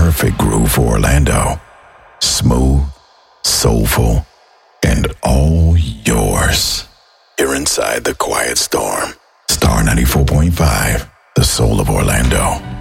perfect groove for Orlando. Smooth, soulful, and all yours. You're inside the Quiet Storm. Star 94.5, the soul of Orlando.